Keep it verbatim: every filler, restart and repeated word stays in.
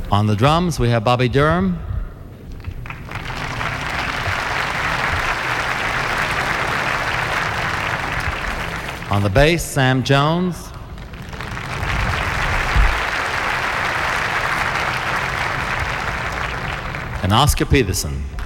On the drums, we have Bobby Durham. On the bass, Sam Jones. And Oscar Peterson.